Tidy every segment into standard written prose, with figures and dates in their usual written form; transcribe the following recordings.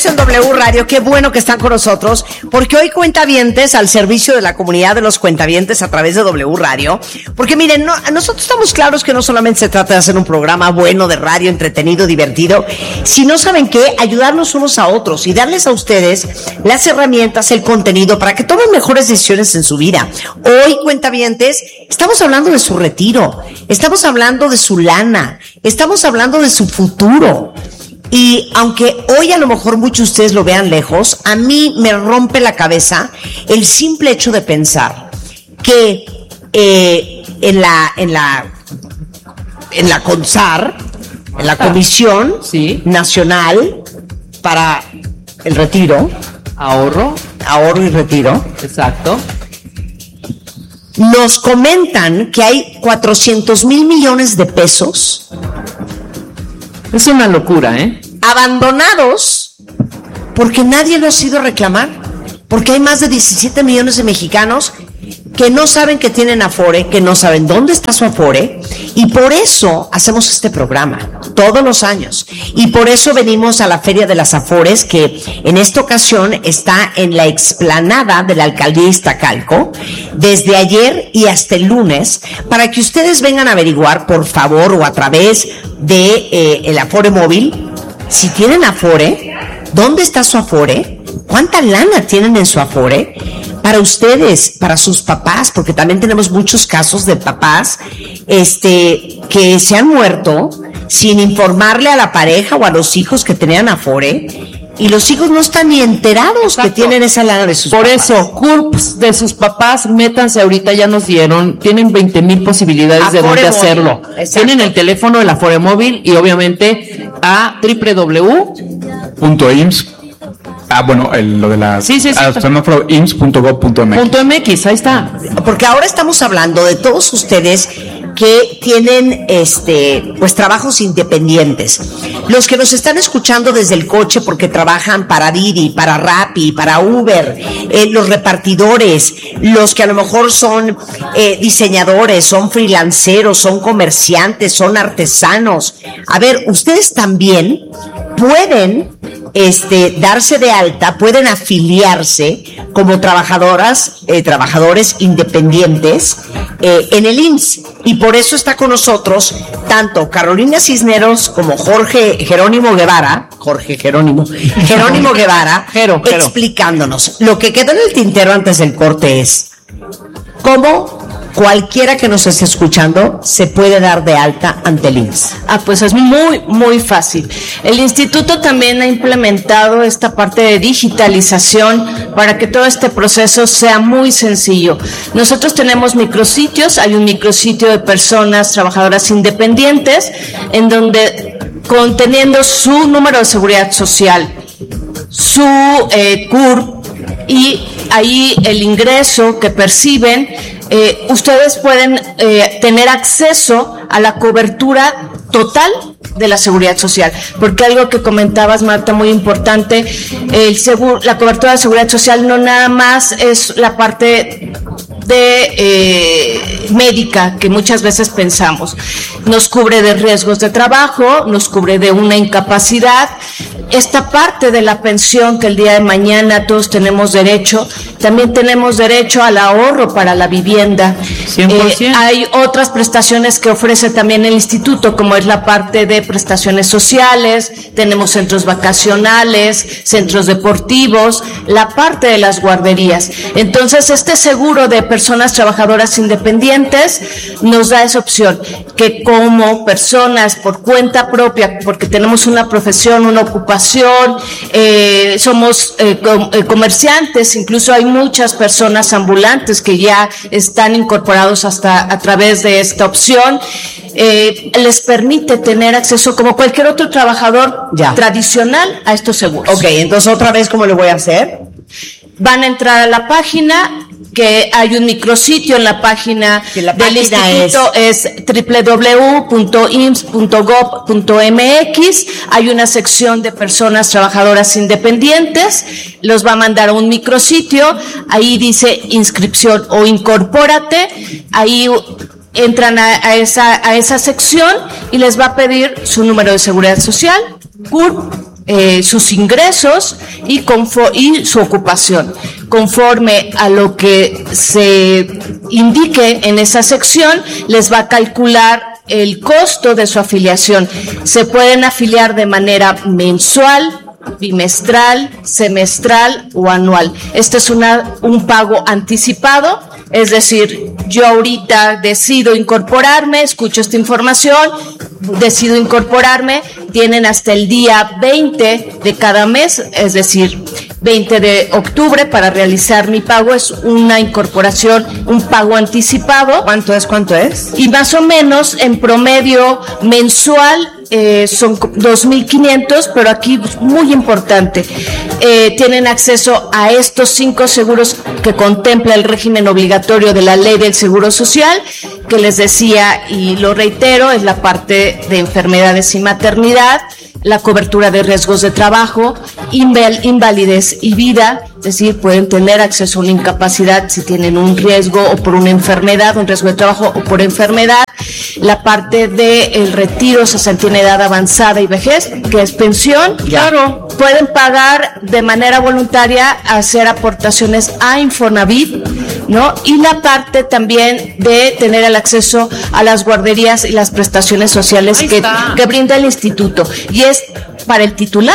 regreso en W Radio. Qué bueno que están con nosotros, porque hoy cuentavientes al servicio de la comunidad de los cuentavientes a través de W Radio. Porque miren, nosotros estamos claros que no solamente se trata de hacer un programa bueno de radio, entretenido, divertido, sino, ¿saben qué? Ayudarnos unos a otros y darles a ustedes las herramientas, el contenido para que tomen mejores decisiones en su vida. Hoy, cuentavientes, estamos hablando de su retiro, estamos hablando de su lana, estamos hablando de su futuro. Y aunque hoy a lo mejor muchos de ustedes lo vean lejos, a mí me rompe la cabeza el simple hecho de pensar que en la CONSAR, en la Comisión Nacional para el Retiro, Ahorro y Retiro, exacto, nos comentan que hay 400,000 millones de pesos. Es una locura, Abandonados porque nadie los ha ido a reclamar. Porque hay más de 17 millones de mexicanos que no saben que tienen Afore, que no saben dónde está su Afore, y por eso hacemos este programa todos los años. Y por eso venimos a la Feria de las Afores, que en esta ocasión está en la explanada de la Alcaldía Iztacalco, desde ayer y hasta el lunes, para que ustedes vengan a averiguar, por favor, o a través de el Afore móvil, si tienen Afore, dónde está su Afore, cuánta lana tienen en su Afore, para ustedes, para sus papás, porque también tenemos muchos casos de papás que se han muerto sin informarle a la pareja o a los hijos que tenían Afore, y los hijos no están ni enterados. Exacto. Que tienen esa lana de sus papás. Por eso, CURPS de sus papás, métanse ahorita, ya nos dieron, tienen 20,000 posibilidades Afore de dónde móvil. Hacerlo. Exacto. Tienen el teléfono del Afore móvil y obviamente a www.ims. Lo de la ims.gov.mx. Ahí está. Porque ahora estamos hablando de todos ustedes que tienen pues trabajos independientes. Los que nos están escuchando desde el coche porque trabajan para Didi, para Rappi, para Uber, los repartidores, los que a lo mejor son diseñadores, son freelanceros, son comerciantes, son artesanos. A ver, ustedes también pueden darse de alta, pueden afiliarse como trabajadores independientes en el IMSS, y por eso está con nosotros tanto Carolina Cisneros como Jerónimo Guevara, explicándonos. Lo que quedó en el tintero antes del corte es cómo cualquiera que nos esté escuchando se puede dar de alta ante el IMSS. Pues es muy, muy fácil. El instituto también ha implementado esta parte de digitalización para que todo este proceso sea muy sencillo. Nosotros tenemos micrositios, hay un micrositio de personas trabajadoras independientes, en donde conteniendo su número de seguridad social, su CURP, y ahí el ingreso que perciben, ustedes pueden tener acceso a la cobertura total de la seguridad social, porque algo que comentabas, Marta, muy importante, la cobertura de seguridad social no nada más es la parte de médica que muchas veces pensamos, nos cubre de riesgos de trabajo, nos cubre de una incapacidad, esta parte de la pensión que el día de mañana todos tenemos derecho, también tenemos derecho al ahorro para la vivienda. 100%. Hay otras prestaciones que ofrece también el instituto, como es la parte de prestaciones sociales, tenemos centros vacacionales, centros deportivos, la parte de las guarderías. Entonces, este seguro de personas trabajadoras independientes nos da esa opción, que como personas por cuenta propia, porque tenemos una profesión, una ocupación, somos comerciantes, incluso hay muchas personas ambulantes que ya están incorporados hasta a través de esta opción, les permite tener acceso como cualquier otro trabajador tradicional a estos seguros. Ok, entonces otra vez, ¿cómo le voy a hacer? Van a entrar a la página, que hay un micrositio en la página del instituto, es www.ims.gov.mx, hay una sección de personas trabajadoras independientes, los va a mandar a un micrositio, ahí dice inscripción o incorpórate, ahí entran a esa sección y les va a pedir su número de seguridad social, CURP, sus ingresos y su ocupación. Conforme a lo que se indique en esa sección, les va a calcular el costo de su afiliación. Se pueden afiliar de manera mensual, bimestral, semestral o anual. Este es un pago anticipado, es decir, yo ahorita decido incorporarme, escucho esta información, decido incorporarme, tienen hasta el día 20 de cada mes, es decir, 20 de octubre para realizar mi pago. Es una incorporación, un pago anticipado. ¿Cuánto es? Y más o menos en promedio mensual son 2,500, pero aquí muy importante, tienen acceso a estos 5 seguros que contempla el régimen obligatorio de la Ley del Seguro Social, que les decía y lo reitero, es la parte de enfermedades y maternidad, la cobertura de riesgos de trabajo, invalidez y vida, es decir, pueden tener acceso a una incapacidad si tienen un riesgo o por una enfermedad, un riesgo de trabajo o por enfermedad, la parte del retiro, cesantía en edad avanzada y vejez, que es pensión. Claro, pueden pagar de manera voluntaria, hacer aportaciones a Infonavit, ¿no? Y la parte también de tener el acceso a las guarderías y las prestaciones sociales que brinda el instituto. Y es para el titular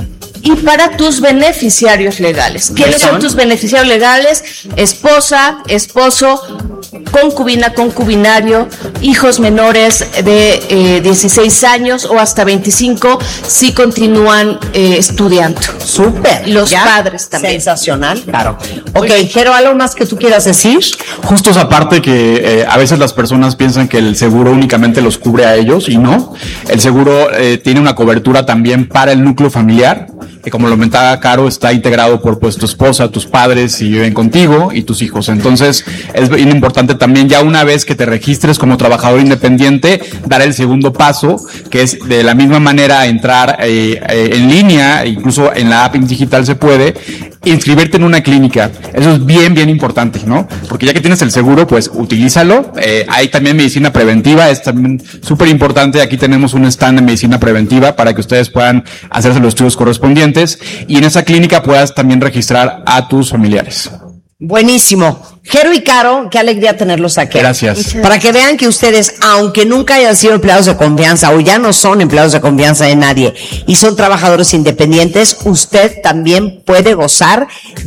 y para tus beneficiarios legales. ¿Quiénes son tus beneficiarios legales? Esposa, esposo, concubina, concubinario, hijos menores de 16 años o hasta 25 si continúan estudiando. Súper. Los padres también. Sensacional. Claro. Ok, Jero, ¿algo más que tú quieras decir? Justo esa parte que a veces las personas piensan que el seguro únicamente los cubre a ellos y no. El seguro tiene una cobertura también para el núcleo familiar, que como lo comentaba Caro, está integrado por pues tu esposa, tus padres si viven contigo y tus hijos. Entonces es bien importante también, ya una vez que te registres como trabajador independiente, dar el segundo paso, que es de la misma manera entrar en línea, incluso en la app digital se puede, inscribirte en una clínica. Eso es bien, bien importante, ¿no? Porque ya que tienes el seguro, pues utilízalo. Hay también medicina preventiva, es también súper importante. Aquí tenemos un stand de medicina preventiva para que ustedes puedan hacerse los estudios correspondientes y en esa clínica puedas también registrar a tus familiares. Buenísimo. Jero y Caro, qué alegría tenerlos aquí. Gracias. Para que vean que ustedes, aunque nunca hayan sido empleados de confianza o ya no son empleados de confianza de nadie y son trabajadores independientes, usted también puede gozar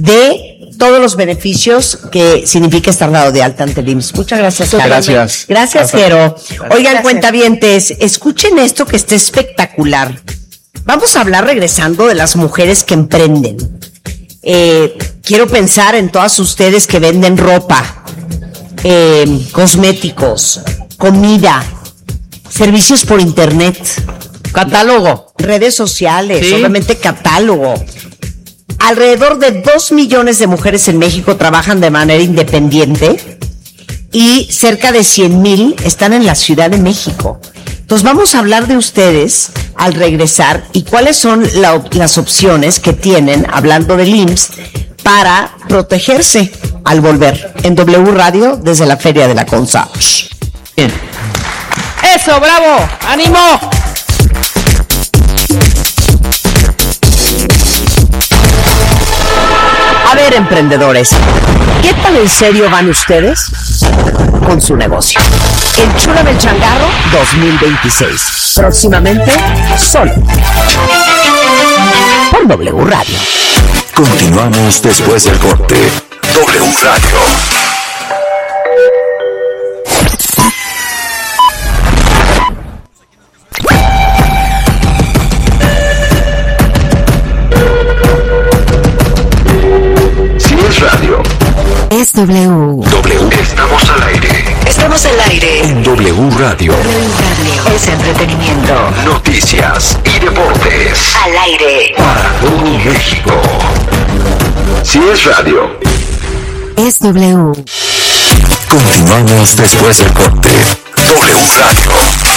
de todos los beneficios que significa estar dado de alta ante el IMSS. Muchas gracias, Caro. Gracias. Gracias, Jero. Oigan, cuentavientes, escuchen esto que está espectacular. Vamos a hablar, regresando, de las mujeres que emprenden. Quiero pensar en todas ustedes que venden ropa, cosméticos, comida, servicios por internet, catálogo, redes sociales, sí, obviamente catálogo. Alrededor de 2 millones de mujeres en México trabajan de manera independiente y cerca de 100,000 están en la Ciudad de México. Entonces vamos a hablar de ustedes al regresar y cuáles son las opciones que tienen, hablando del IMSS, para protegerse al volver en W Radio desde la Feria de la CONSA. Bien. ¡Eso, bravo! ¡Ánimo! A ver, emprendedores, ¿qué tan en serio van ustedes con su negocio? El Chulo del Changarro 2026. Próximamente, solo por W Radio. Continuamos después del corte. W Radio. Radio. Es W. Estamos al aire. Estamos al aire. En W Radio. W Radio. Es entretenimiento. Noticias y deportes. Al aire. Para todo México. Si es radio. Es W. Continuamos después del corte. W Radio.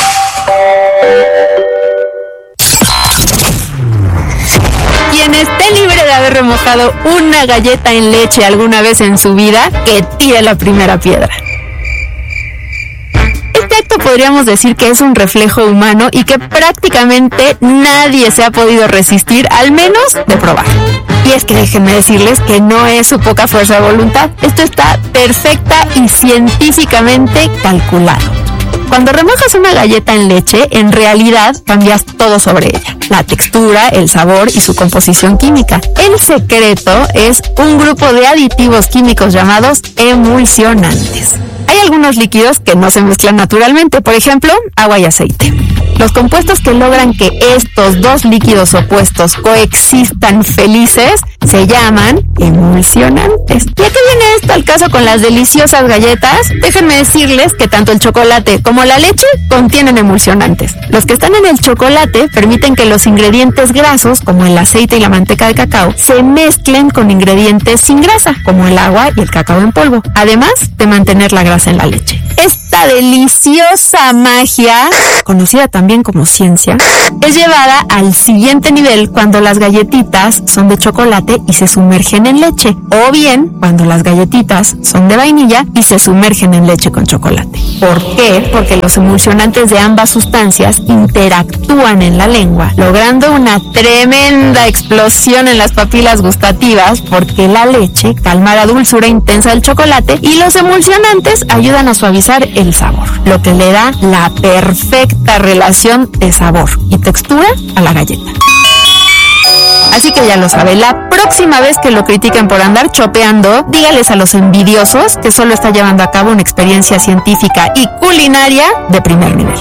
Quien esté libre de haber remojado una galleta en leche alguna vez en su vida, que tire la primera piedra. Este acto podríamos decir que es un reflejo humano y que prácticamente nadie se ha podido resistir, al menos de probar. Y es que déjenme decirles que no es su poca fuerza de voluntad. Esto está perfecta y científicamente calculado. Cuando remojas una galleta en leche, en realidad cambias todo sobre ella. La textura, el sabor y su composición química. El secreto es un grupo de aditivos químicos llamados emulsionantes. Hay algunos líquidos que no se mezclan naturalmente, por ejemplo, agua y aceite. Los compuestos que logran que estos dos líquidos opuestos coexistan felices se llaman emulsionantes. ¿Y a qué viene esto al caso con las deliciosas galletas? Déjenme decirles que tanto el chocolate como la leche contienen emulsionantes. Los que están en el chocolate permiten que los ingredientes grasos, como el aceite y la manteca de cacao, se mezclen con ingredientes sin grasa, como el agua y el cacao en polvo, además de mantener la grasa en la leche. Esta deliciosa magia, conocida también como ciencia, es llevada al siguiente nivel cuando las galletitas son de chocolate y se sumergen en leche, o bien cuando las galletitas son de vainilla y se sumergen en leche con chocolate. ¿Por qué? Porque los emulsionantes de ambas sustancias interactúan en la lengua, logrando una tremenda explosión en las papilas gustativas, porque la leche calma la dulzura intensa del chocolate y los emulsionantes ayudan a suavizar el sabor, lo que le da la perfecta relación de sabor y textura a la galleta. Así que ya lo sabe, la próxima vez que lo critiquen por andar chopeando, dígales a los envidiosos que solo está llevando a cabo una experiencia científica y culinaria de primer nivel.